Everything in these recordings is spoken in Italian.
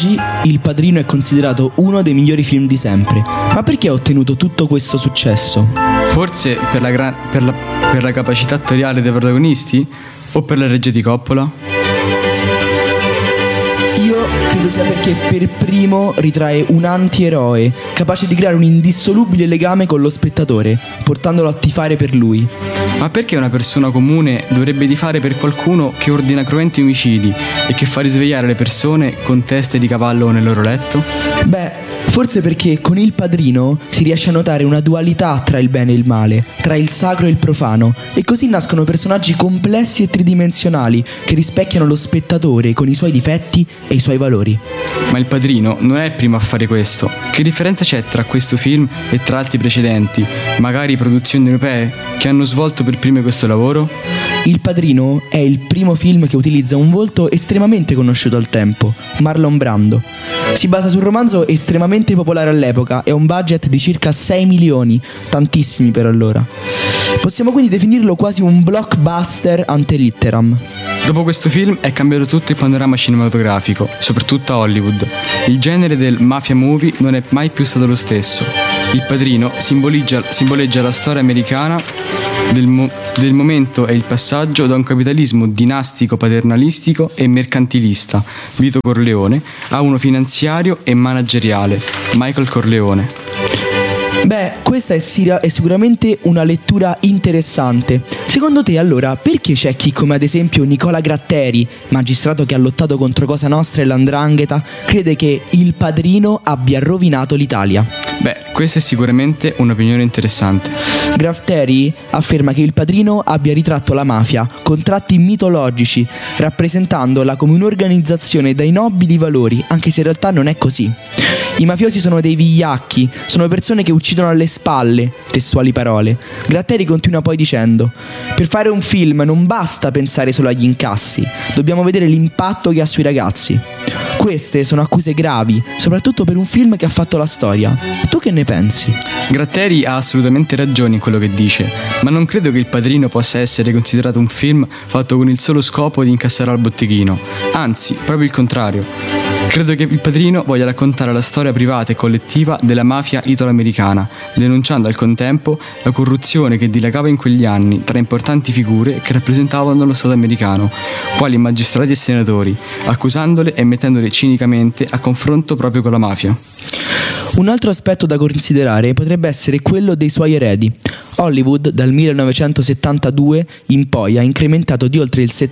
oggi Il Padrino è considerato uno dei migliori film di sempre. Ma perché ha ottenuto tutto questo successo? Forse per la capacità attoriale dei protagonisti? O per la regia di Coppola? Io credo sia perché per primo ritrae un antieroe, capace di creare un indissolubile legame con lo spettatore, portandolo a tifare per lui. Ma perché una persona comune dovrebbe tifare per qualcuno che ordina cruenti omicidi e che fa risvegliare le persone con teste di cavallo nel loro letto? Beh, forse perché con Il Padrino si riesce a notare una dualità tra il bene e il male, tra il sacro e il profano, e così nascono personaggi complessi e tridimensionali che rispecchiano lo spettatore con i suoi difetti e i suoi valori. Ma Il Padrino non è il primo a fare questo. Che differenza c'è tra questo film e tra altri precedenti, magari produzioni europee, che hanno svolto per prime questo lavoro? Il Padrino è il primo film che utilizza un volto estremamente conosciuto al tempo, Marlon Brando. Si basa sul romanzo estremamente popolare all'epoca e ha un budget di circa 6 milioni, tantissimi per allora. Possiamo quindi definirlo quasi un blockbuster ante litteram. Dopo questo film è cambiato tutto il panorama cinematografico, soprattutto a Hollywood. Il genere del mafia movie non è mai più stato lo stesso. Il Padrino simboleggia la storia americana del momento e il passaggio da un capitalismo dinastico, paternalistico e mercantilista, Vito Corleone, a uno finanziario e manageriale, Michael Corleone. Beh, questa è sicuramente una lettura interessante. Secondo te, allora, perché c'è chi, come ad esempio Nicola Gratteri, magistrato che ha lottato contro Cosa Nostra e l''ndrangheta, crede che Il Padrino abbia rovinato l'Italia? Beh, questa è sicuramente un'opinione interessante. Gratteri afferma che Il Padrino abbia ritratto la mafia con tratti mitologici, rappresentandola come un'organizzazione dai nobili valori, anche se in realtà non è così. I mafiosi sono dei vigliacchi, sono persone che uccidono alle spalle, testuali parole. Gratteri continua poi dicendo: per fare un film non basta pensare solo agli incassi, dobbiamo vedere l'impatto che ha sui ragazzi. Queste sono accuse gravi, soprattutto per un film che ha fatto la storia. Tu che ne pensi? Gratteri ha assolutamente ragione in quello che dice, ma non credo che Il Padrino possa essere considerato un film fatto con il solo scopo di incassare al botteghino. Anzi, proprio il contrario. Credo che Il Padrino voglia raccontare la storia privata e collettiva della mafia italo-americana, denunciando al contempo la corruzione che dilagava in quegli anni tra importanti figure che rappresentavano lo Stato americano, quali magistrati e senatori, accusandole e mettendole cinicamente a confronto proprio con la mafia. Un altro aspetto da considerare potrebbe essere quello dei suoi eredi. Hollywood dal 1972 in poi ha incrementato di oltre il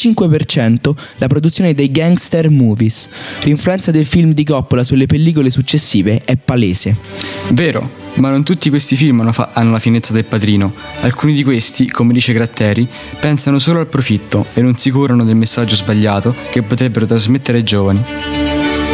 75% la produzione dei gangster movies. L'influenza del film di Coppola sulle pellicole successive è palese. Vero, ma non tutti questi film hanno la finezza del Padrino. Alcuni di questi, come dice Gratteri, pensano solo al profitto e non si curano del messaggio sbagliato che potrebbero trasmettere ai giovani.